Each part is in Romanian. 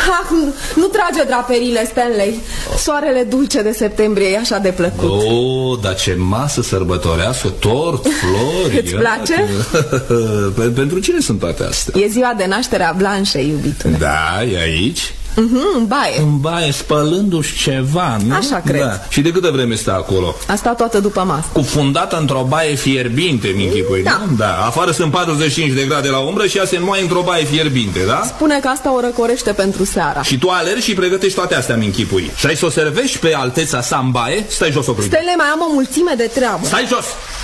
Nu trage draperile, Stanley. Soarele dulce de septembrie e așa de plăcut. Oh, dar ce masă sărbătorească, tort, flori. Îți place? Pentru cine sunt toate astea? E ziua de naștere a Blanche, iubitule. Da, e aici? În baie. În baie, spălându-și ceva, nu? Așa cred. Da. Și de câtă vreme stă acolo? A stat toată după masă. Cufundată într-o baie fierbinte, mi-închipui, da. Nu? Da. Afară sunt 45 de grade la umbră și ea se înmoaie într-o baie fierbinte, da? Spune că asta o răcorește pentru seara. Și tu alergi și pregătești toate astea, mi-închipui. Și ai să o servești pe alteța sa în baie? Stai jos, opră. Stele, mai am o mulțime de treabă. Stai jos!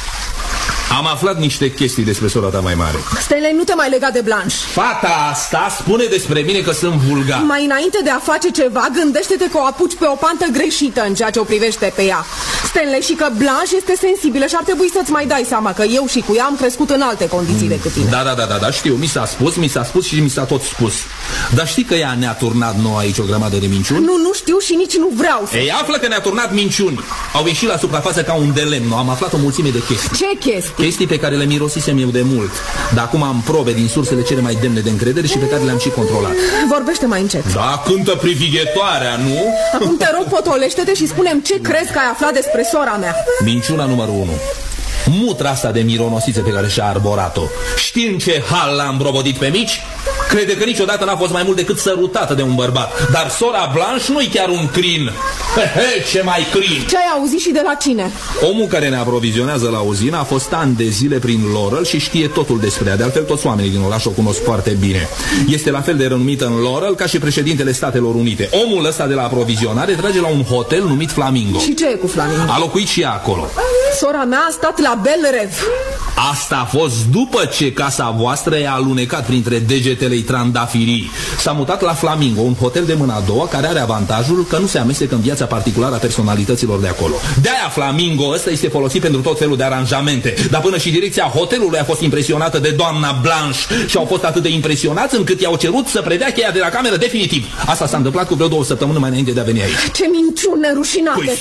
Am aflat niște chestii despre sora ta mai mare. Stanley, nu te mai lega de Blanche. Fata asta spune despre mine că sunt vulgar. Mai înainte de a face ceva, gândește-te că o apuci pe o pantă greșită în ceea ce o privește pe ea. Stanley, și că Blanche este sensibilă și ar trebui să-ți mai dai seama că eu și cu ea am crescut în alte condiții decât tine. Da, știu, mi s-a spus și mi s-a tot spus. Dar știi că ea ne-a turnat nouă aici o grămadă de minciuni? Nu știu și nici nu vreau să... Ei, află că ne-a turnat minciuni. Au ieșit la suprafață ca un de lemn. Am aflat o mulțime de chestii. Ce chestii? Chestii pe care le mirosisem eu de mult. Dar acum am probe din sursele cele mai demne de încredere și pe care le-am și controlat. Vorbește mai încet. Da, cântă privighetoarea, nu? Acum te rog, potolește-te și spune-mi ce crezi că ai aflat despre sora mea. Minciuna numărul 1. Mutra asta de mironosiță pe care și-a arborat-o. Știi în ce hal l-a îmbrobodit pe mici? Crede că niciodată n-a fost mai mult decât sărutată de un bărbat. Dar sora Blanche nu-i chiar un crin. Ce mai crin? Ce ai auzit și de la cine? Omul care ne aprovizionează la uzină a fost ani de zile prin Laurel și știe totul despre ea. De altfel, toți oamenii din oraș o cunosc foarte bine. Este la fel de renumită în Laurel ca și președintele Statelor Unite. Omul ăsta de la aprovizionare trage la un hotel numit Flamingo. Și ce e cu Flamingo? A locuit și ea acolo. Sora mea a stat la Belrev. Asta a fost după ce casa voastră i-a alunecat printre degetele-i trandafirii. S-a mutat la Flamingo, un hotel de mâna a doua care are avantajul că nu se amestecă în viața particulară a personalităților de acolo. De-aia Flamingo ăsta este folosit pentru tot felul de aranjamente. Dar până și direcția hotelului a fost impresionată de doamna Blanche și au fost atât de impresionați încât i-au cerut să predea cheia de la cameră definitiv. Asta s-a întâmplat cu vreo 2 săptămâni mai înainte de a veni aici. Ce minciune rușinate! Păi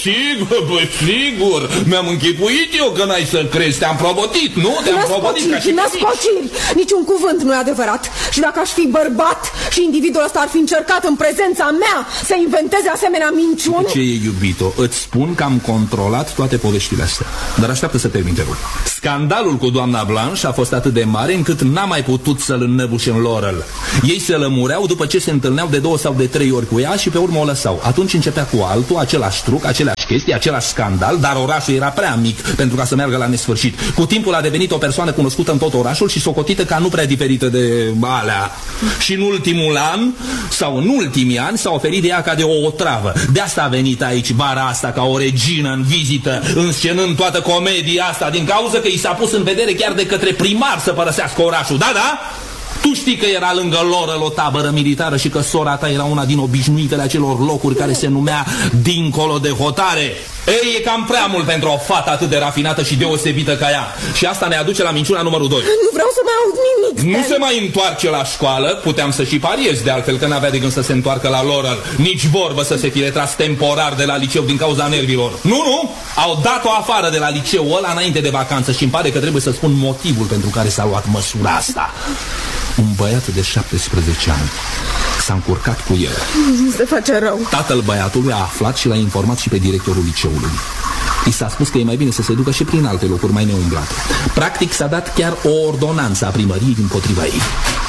sigur, mi-am închipuit eu că n-ai să crezi, te-am probotit, nu? Te-am probotit ca și născociri! Niciun cuvânt nu e adevărat. Și dacă aș fi bărbat și individul ăsta ar fi încercat în prezența mea să inventeze asemenea minciuni... Ce e, iubito? Îți spun că am controlat toate poveștile astea. Dar așteaptă să termin, te rog. Scandalul cu doamna Blanche a fost atât de mare încât n-a mai putut să-l înnăbușe în Laurel. Ei se lămureau după ce se întâlneau de 2 sau de 3 ori cu ea și pe urmă o lăsau. Atunci începea cu altul, același truc, aceleași chestii, același scandal, dar orașul era prea mic pentru ca să meargă la nesfârșit. Cu timpul a devenit o persoană cunoscută în tot orașul și socotită ca nu prea diferită de alea. Și în ultimul an, sau în ultimii ani, s-a oferit de ea ca de o otravă. De asta a venit aici vara asta ca o regină în vizită, înscenând toată comedia asta, din cauza că i s-a pus în vedere chiar de către primar să părăsească orașul. Da? Tu știi că era lângă Laurel o tabără militară și că sora ta era una din obișnuitele acelor locuri care se numea Dincolo de Hotare. Ei, e cam prea mult pentru o fată atât de rafinată și deosebită ca ea. Și asta ne aduce la minciuna numărul 2. Nu vreau să mai aud nimic. Nu se mai întoarce la școală, puteam să și pariez de altfel că n-avea de gând să se întoarcă la Laurel. Nici vorbă să se fi retras temporar de la liceu din cauza nervilor. Nu, au dat-o afară de la liceul ăla înainte de vacanță și îmi pare că trebuie să spun motivul pentru care s-a luat măsura asta. Un băiat de 17 ani s-a încurcat cu el. Se face rău. Tatăl băiatului a aflat și l-a informat și pe directorul liceului. I s-a spus că e mai bine să se ducă și prin alte locuri mai neumblate. Practic s-a dat chiar o ordonanță a primăriei împotriva ei.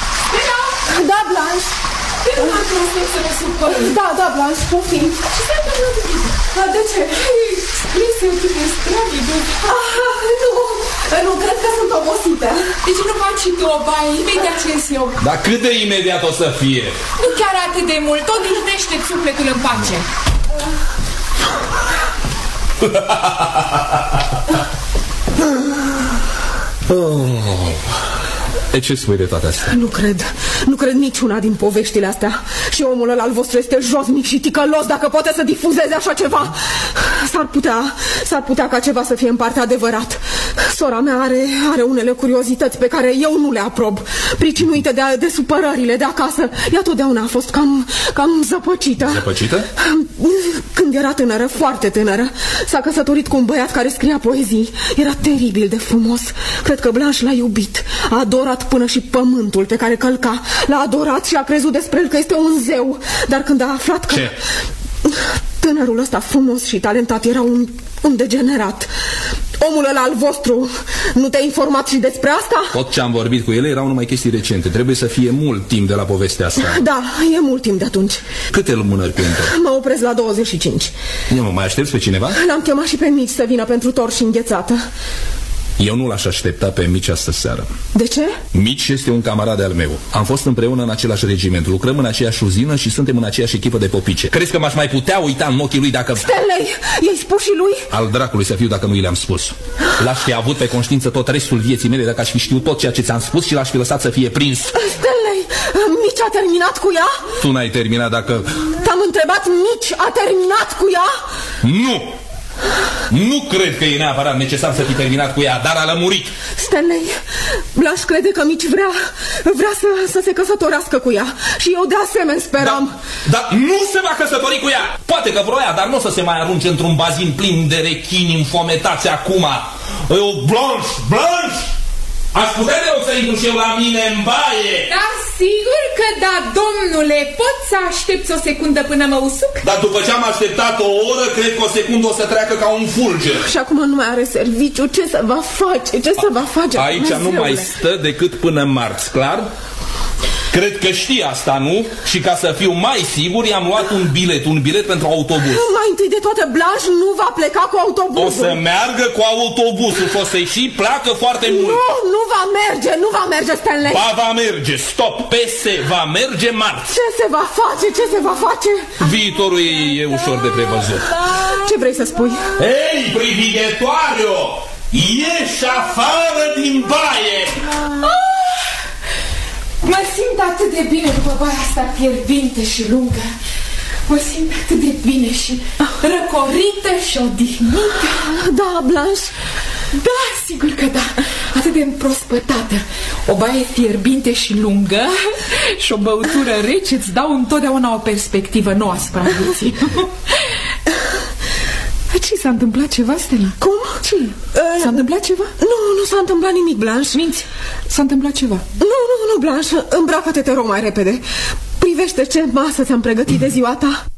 Da, Blanche. Da, Blanche, poftim. De ce? Scrise cât e stravidul. Nu, cred că sunt obosită. De ce nu faci și tu o baie imediat ce ies eu? Dar cât de imediat o să fie? Nu chiar atât de mult, odihnește sufletul în pace. De ce spui de toate astea? Nu cred niciuna din poveștile astea. Și omul ăla al vostru este josnic și ticălos dacă poate să difuzeze așa ceva. S-ar putea ca ceva să fie în parte adevărat. Sora mea are unele curiozități pe care eu nu le aprob, pricinuite de supărările de acasă. Ea totdeauna a fost cam zăpăcită. Zăpăcită? Când era tânără, foarte tânără, s-a căsătorit cu un băiat care scria poezii. Era teribil de frumos. Cred că Blanche l-a iubit. A adorat până și pământul pe care călca. L-a adorat și a crezut despre el că este un zeu. Dar când a aflat că... Ce? Tânărul ăsta frumos și talentat era un degenerat. Omul ăla al vostru nu te-a informat și despre asta? Tot ce am vorbit cu ele erau numai chestii recente. Trebuie să fie mult timp de la povestea asta. Da, e mult timp de atunci. Câte lumânări cântă? Mă opresc la 25. Eu mă mai aștept pe cineva? L-am chemat și pe Mici să vină pentru tort și înghețată. Eu nu l-aș aștepta pe Mici astă seară. De ce? Mici este un camarad al meu. Am fost împreună în același regiment, lucrăm în aceeași uzină și suntem în aceeași echipă de popice. Crezi că m-aș mai putea uita în ochii lui dacă... Stanley, i-ai spus și lui? Al dracului să fiu dacă nu i le-am spus. L-aș fi avut pe conștiință tot restul vieții mele dacă aș fi știut tot ceea ce ți-am spus și l-aș fi lăsat să fie prins. Stanley, Mici a terminat cu ea? Tu n-ai terminat dacă... Te-am întrebat, Mici a terminat cu ea? Nu! Nu cred că e neapărat necesar să fi terminat cu ea, dar a lămurit. Stanley, Blanche crede că Mici vrea să se căsătorească cu ea. Și eu de asemenea speram. Dar nu se va căsători cu ea. Poate că vroia, dar nu o să se mai arunce într-un bazin plin de rechini înfometați acum. Blanche! Aș putea de rog să intru și eu la mine în baie? Dar sigur că da, domnule. Pot să aștepți o secundă până mă usuc? Dar după ce am așteptat o oră, cred că o secundă o să treacă ca un fulger. Și acum nu mai are serviciu. Ce să va face? Ce să va face? Aici nu mai stă decât până marți, clar? Cred că știi asta, nu? Și ca să fiu mai sigur, i-am luat un bilet pentru autobuz. Mai întâi de toate, Blanche nu va pleca cu autobuzul. O să meargă cu autobuzul și o să-i și placă foarte mult. Nu va merge, Stanley. Ba, va merge, stop, va merge marți. Ce se va face? Viitorul e ușor de prevăzut. Ce vrei să spui? Ei, privighetoare-o! Ieși afară din baie! Mă simt atât de bine după baia asta fierbinte și lungă. Mă simt atât de bine și răcorită și odihnită. Da, Blanche? Da, sigur că da. Atât de împrospătată. O baie fierbinte și lungă și o băutură rece îți dau întotdeauna o perspectivă nouă asupra vieții. Ce s-a întâmplat ceva, Stella? Cum? Ce? S-a întâmplat ceva? Nu s-a întâmplat nimic, Blanche. Minți, s-a întâmplat ceva. Nu, Blanche, îmbracă-te, te rog, mai repede. Privește ce masă ți-am pregătit de ziua ta.